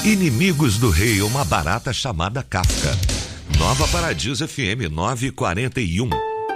Inimigos do Rei, uma barata chamada Kafka. Nova Paradiso FM 941.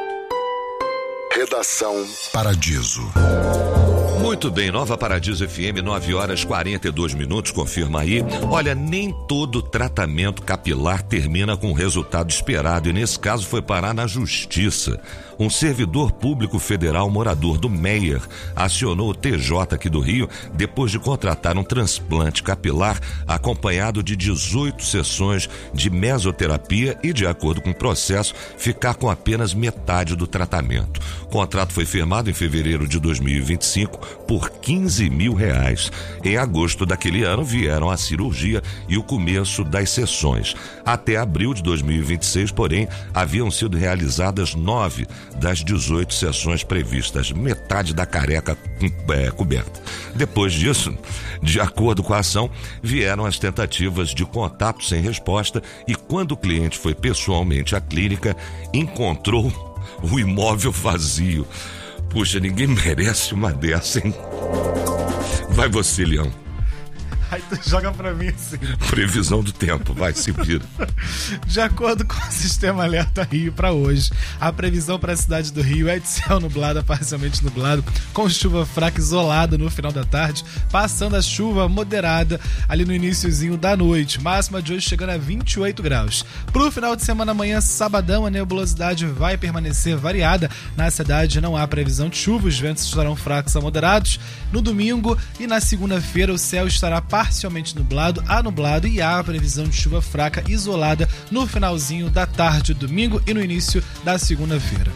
Redação Paradiso. Muito bem, Nova Paradiso FM, 9h42, confirma aí. Olha, nem todo tratamento capilar termina com o resultado esperado e nesse caso foi parar na justiça. Um servidor público federal morador do Meier acionou o TJ aqui do Rio depois de contratar um transplante capilar acompanhado de 18 sessões de mesoterapia e, de acordo com o processo, ficar com apenas metade do tratamento. O contrato foi firmado em fevereiro de 2025 por R$15 mil. Em agosto daquele ano vieram a cirurgia e o começo das sessões. Até abril de 2026, porém, haviam sido realizadas 9 das 18 sessões previstas, metade da careca coberta. Depois disso, de acordo com a ação, vieram as tentativas de contato sem resposta e quando o cliente foi pessoalmente à clínica, encontrou o imóvel vazio. Puxa, ninguém merece uma dessa, hein? Vai você, Leão. Aí tu joga pra mim assim. Previsão do tempo, vai, se vira. De acordo com o Sistema Alerta Rio para hoje, a previsão para a cidade do Rio é de céu nublado a parcialmente nublado, com chuva fraca isolada no final da tarde, passando a chuva moderada ali no iniciozinho da noite. Máxima de hoje chegando a 28 graus. Pro final de semana amanhã, sabadão, a nebulosidade vai permanecer variada. Na cidade não há previsão de chuva, os ventos estarão fracos a moderados. No domingo e na segunda-feira o céu estará parcialmente nublado a nublado e há a previsão de chuva fraca isolada no finalzinho da tarde do domingo e no início da segunda-feira.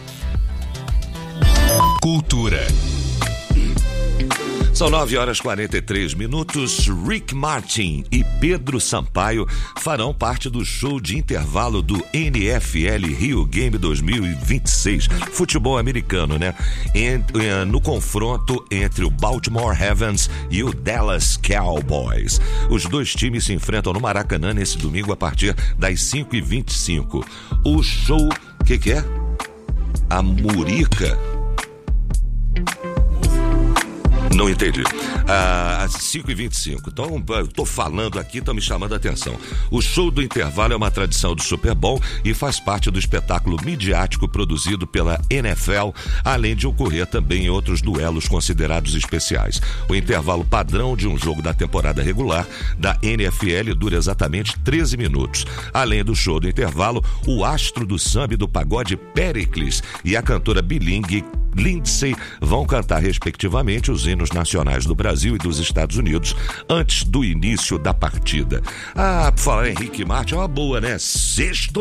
Cultura. São 9h43. Rick Martin e Pedro Sampaio farão parte do show de intervalo do NFL Rio Game 2026. Futebol americano, né? No confronto entre o Baltimore Ravens e o Dallas Cowboys. Os dois times se enfrentam no Maracanã nesse domingo a partir das 5h25. O show... que é? A Murica... Não entendi. Às 5h25. Então, eu tô falando aqui, estão me chamando a atenção. O show do intervalo é uma tradição do Super Bowl e faz parte do espetáculo midiático produzido pela NFL, além de ocorrer também em outros duelos considerados especiais. O intervalo padrão de um jogo da temporada regular da NFL dura exatamente 13 minutos. Além do show do intervalo, o astro do samba e do pagode Péricles e a cantora bilingue Lindsay vão cantar respectivamente os hinos nacionais do Brasil e dos Estados Unidos antes do início da partida. Por falar em Rick Martin, é uma boa, né? Sexto